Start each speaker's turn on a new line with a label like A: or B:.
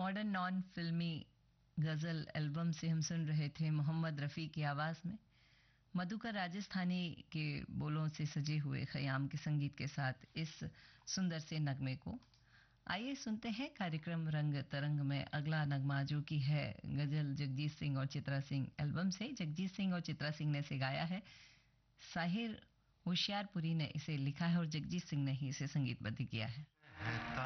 A: Modern non फिल्मी गज़ल album से हम सुन रहे थे मोहम्मद रफ़ी की आवाज़ में मधुकर राजस्थानी के बोलों से सजे हुए ख़याम के संगीत के साथ इस सुंदर से नगमे को। आइए सुनते हैं कार्यक्रम रंग तरंग में अगला नगमा, जो कि है गज़ल जगजीत सिंह और चित्रा सिंह एल्बम से। जगजीत सिंह और चित्रा सिंह ने इसे गाया है, साहिर होशियारपुरी ने इसे लिखा है और जगजीत सिंह ने ही इसे संगीतबद्ध किया है।